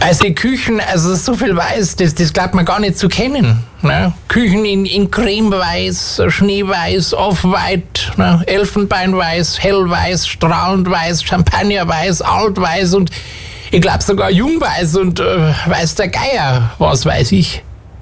Also Küchen, also so viel weiß, das glaubt man gar nicht zu kennen. Ne? Küchen in Cremeweiß, Schneeweiß, Off-White, ne? Elfenbeinweiß, Hellweiß, Strahlendweiß, Champagnerweiß, Altweiß und ich glaube sogar Jungweiß und weiß der Geier, was weiß ich.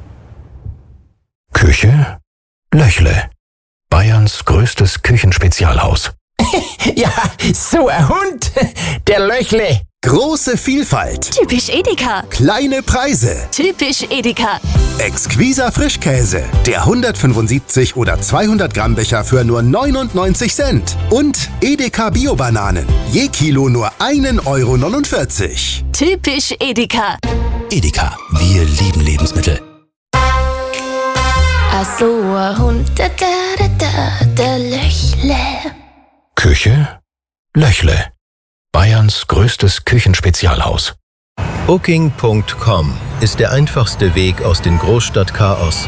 Küche Löchle. Bayerns größtes Küchenspezialhaus. Ja, so ein Hund, der Löchle. Große Vielfalt. Typisch Edeka. Kleine Preise. Typisch Edeka. Exquiser Frischkäse. Der 175 oder 200 Gramm Becher für nur 99 Cent. Und Edeka Bio-Bananen. Je Kilo nur 1,49 €. Typisch Edeka. Edeka, wir lieben Lebensmittel. Ach so, ein Hund, der Löchle. Küche Löchle. Bayerns größtes Küchenspezialhaus. Booking.com ist der einfachste Weg aus dem Großstadtchaos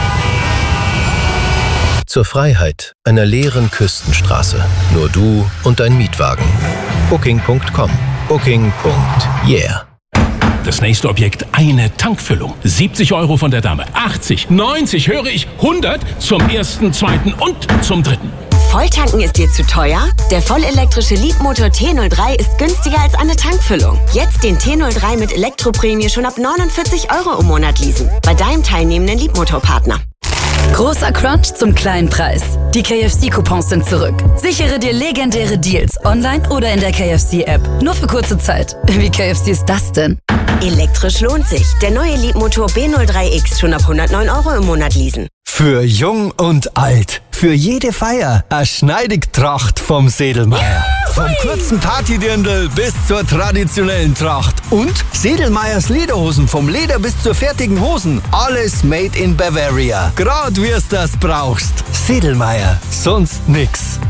zur Freiheit einer leeren Küstenstraße. Nur du und dein Mietwagen. Booking.com. Booking.yeah. Das nächste Objekt, eine Tankfüllung. 70 € von der Dame. 80, 90, höre ich, 100 zum ersten, zweiten und zum dritten. Volltanken ist dir zu teuer? Der vollelektrische Leapmotor T03 ist günstiger als eine Tankfüllung. Jetzt den T03 mit Elektroprämie schon ab 49 € im Monat leasen. Bei deinem teilnehmenden Leapmotor-Partner. Großer Crunch zum kleinen Preis. Die KFC-Coupons sind zurück. Sichere dir legendäre Deals online oder in der KFC-App. Nur für kurze Zeit. Wie KFC ist das denn? Elektrisch lohnt sich. Der neue Leapmotor B03X schon ab 109 € im Monat leasen. Für jung und alt. Für jede Feier. Eine Schneidigtracht vom Sedelmeier. Vom kurzen Partydirndl bis zur traditionellen Tracht. Und Sedelmeiers Lederhosen. Vom Leder bis zur fertigen Hosen. Alles made in Bavaria. Grad wie's das brauchst. Sedelmeier. Sonst nix.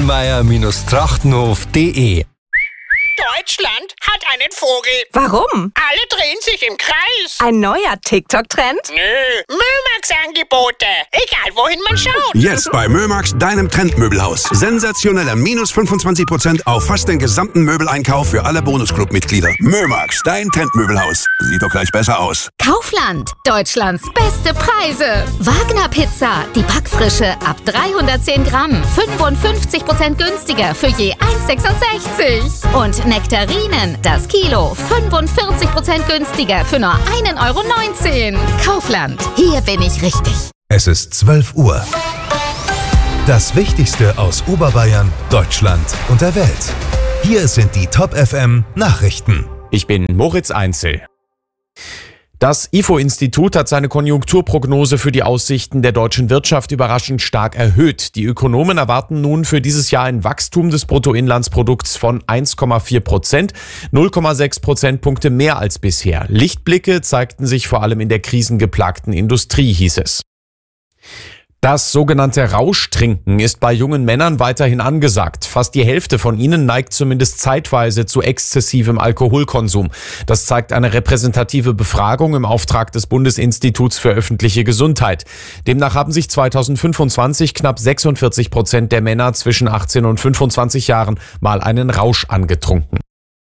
Sedelmeier-trachtenhof.de. Deutschland hat einen Vogel. Warum? Alle drehen sich im Kreis. Ein neuer TikTok-Trend? Nö, Mömax-Angebote. Egal, wohin man schaut. Jetzt bei Mömax, deinem Trendmöbelhaus. Sensationelle minus 25% auf fast den gesamten Möbeleinkauf für alle Bonusclub-Mitglieder. Mömax, dein Trendmöbelhaus. Sieht doch gleich besser aus. Kaufland, Deutschlands beste Preise. Wagner Pizza, die Backfrische ab 310 Gramm. 55% günstiger für je 1,66 €. Und Nektarinen, das Kilo, 45% günstiger für nur 1,19 €. Kaufland, hier bin ich richtig. Es ist 12 Uhr. Das Wichtigste aus Oberbayern, Deutschland und der Welt. Hier sind die Top FM Nachrichten. Ich bin Moritz Einzel. Das IFO-Institut hat seine Konjunkturprognose für die Aussichten der deutschen Wirtschaft überraschend stark erhöht. Die Ökonomen erwarten nun für dieses Jahr ein Wachstum des Bruttoinlandsprodukts von 1,4%, 0,6 Prozentpunkte mehr als bisher. Lichtblicke zeigten sich vor allem in der krisengeplagten Industrie, hieß es. Das sogenannte Rauschtrinken ist bei jungen Männern weiterhin angesagt. Fast die Hälfte von ihnen neigt zumindest zeitweise zu exzessivem Alkoholkonsum. Das zeigt eine repräsentative Befragung im Auftrag des Bundesinstituts für öffentliche Gesundheit. Demnach haben sich 2025 knapp 46% der Männer zwischen 18 und 25 Jahren mal einen Rausch angetrunken.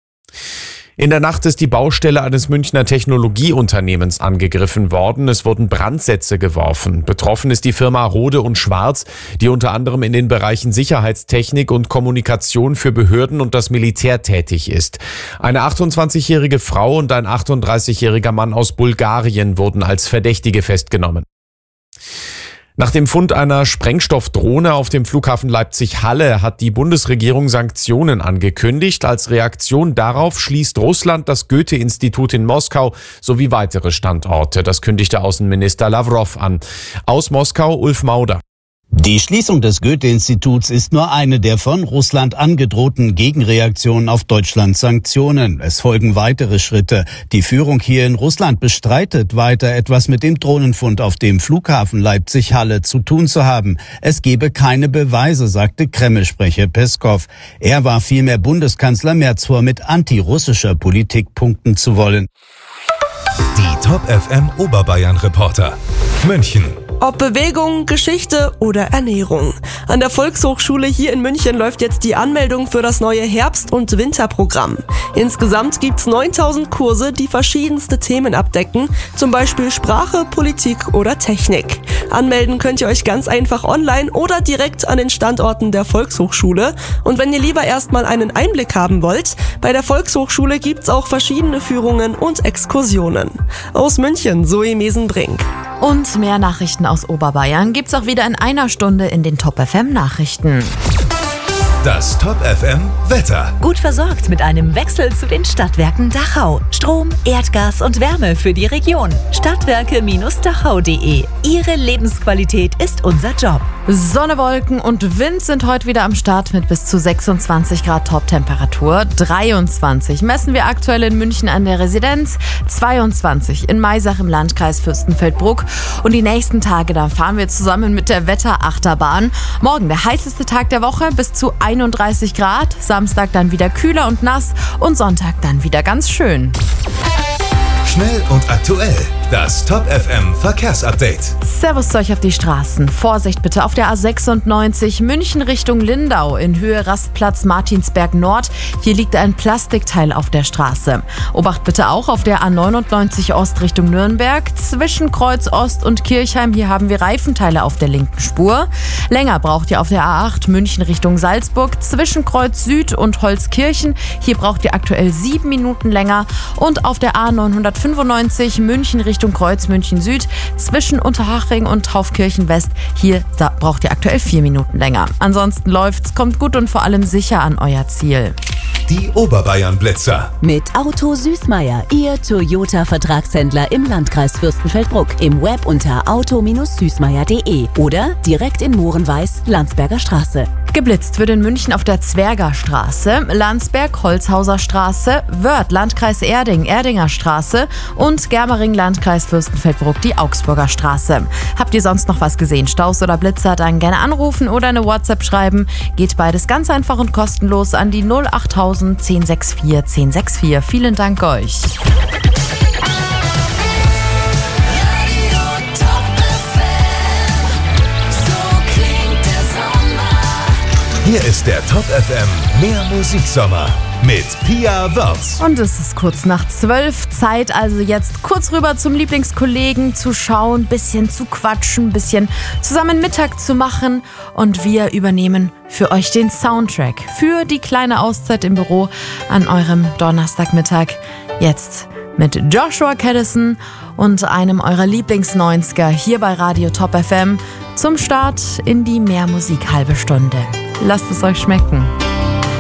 In der Nacht ist die Baustelle eines Münchner Technologieunternehmens angegriffen worden. Es wurden Brandsätze geworfen. Betroffen ist die Firma Rode und Schwarz, die unter anderem in den Bereichen Sicherheitstechnik und Kommunikation für Behörden und das Militär tätig ist. Eine 28-jährige Frau und ein 38-jähriger Mann aus Bulgarien wurden als Verdächtige festgenommen. Nach dem Fund einer Sprengstoffdrohne auf dem Flughafen Leipzig-Halle hat die Bundesregierung Sanktionen angekündigt. Als Reaktion darauf schließt Russland das Goethe-Institut in Moskau sowie weitere Standorte. Das kündigte Außenminister Lavrov an. Aus Moskau Ulf Mauder. Die Schließung des Goethe-Instituts ist nur eine der von Russland angedrohten Gegenreaktionen auf Deutschlands Sanktionen. Es folgen weitere Schritte. Die Führung hier in Russland bestreitet weiter, etwas mit dem Drohnenfund auf dem Flughafen Leipzig-Halle zu tun zu haben. Es gebe keine Beweise, sagte Kreml-Sprecher Peskow. Er warf vielmehr Bundeskanzler Merz vor, mit antirussischer Politik punkten zu wollen. Die Top FM Oberbayern Reporter. München. Ob Bewegung, Geschichte oder Ernährung. An der Volkshochschule hier in München läuft jetzt die Anmeldung für das neue Herbst- und Winterprogramm. Insgesamt gibt's 9000 Kurse, die verschiedenste Themen abdecken, zum Beispiel Sprache, Politik oder Technik. Anmelden könnt ihr euch ganz einfach online oder direkt an den Standorten der Volkshochschule. Und wenn ihr lieber erstmal einen Einblick haben wollt, bei der Volkshochschule gibt's auch verschiedene Führungen und Exkursionen. Aus München, Zoe Mesenbrink. Und mehr Nachrichten aus Oberbayern gibt's auch wieder in einer Stunde in den Top FM Nachrichten. Das Top FM Wetter. Gut versorgt mit einem Wechsel zu den Stadtwerken Dachau. Strom, Erdgas und Wärme für die Region. Stadtwerke-dachau.de. Ihre Lebensqualität ist unser Job. Sonne, Wolken und Wind sind heute wieder am Start mit bis zu 26 Grad Top-Temperatur. 23 messen wir aktuell in München an der Residenz. 22 in Maisach im Landkreis Fürstenfeldbruck. Und die nächsten Tage, da fahren wir zusammen mit der Wetterachterbahn. Morgen der heißeste Tag der Woche bis zu 31 Grad. Samstag dann wieder kühler und nass und Sonntag dann wieder ganz schön. Schnell und aktuell. Das Top FM Verkehrsupdate. Servus zu euch auf die Straßen. Vorsicht bitte auf der A96 München Richtung Lindau in Höhe Rastplatz Martinsberg Nord. Hier liegt ein Plastikteil auf der Straße. Obacht bitte auch auf der A99 Ost Richtung Nürnberg. Zwischen Kreuz Ost und Kirchheim, hier haben wir Reifenteile auf der linken Spur. Länger braucht ihr auf der A8 München Richtung Salzburg. Zwischen Kreuz Süd und Holzkirchen. Hier braucht ihr aktuell 7 Minuten länger. Und auf der A995 München Richtung Kreuz München Süd zwischen Unterhaching und Taufkirchen West. Hier braucht ihr aktuell 4 Minuten länger. Ansonsten läuft's, kommt gut und vor allem sicher an euer Ziel. Die Oberbayern-Blitzer. Mit Auto Süßmeier, Ihr Toyota-Vertragshändler im Landkreis Fürstenfeldbruck. Im Web unter auto-süßmeier.de oder direkt in Mohrenweiß, Landsberger Straße. Geblitzt wird in München auf der Zwergerstraße, Landsberg, Holzhauser Straße, Wörth, Landkreis Erding, Erdinger Straße und Germering, Landkreis Fürstenfeldbruck, die Augsburger Straße. Habt ihr sonst noch was gesehen, Staus oder Blitzer, dann gerne anrufen oder eine WhatsApp schreiben. Geht beides ganz einfach und kostenlos an die 08000 1064 1064. Vielen Dank euch. Hier ist der Top FM Mehr Musiksommer mit Pia Wörth. Und es ist kurz nach 12. Zeit, also jetzt kurz rüber zum Lieblingskollegen zu schauen, bisschen zu quatschen, bisschen zusammen Mittag zu machen. Und wir übernehmen für euch den Soundtrack für die kleine Auszeit im Büro an eurem Donnerstagmittag. Jetzt mit Joshua Caddison und einem eurer Lieblings-90er hier bei Radio Top FM zum Start in die Mehrmusik-Halbe Stunde. Lasst es euch schmecken.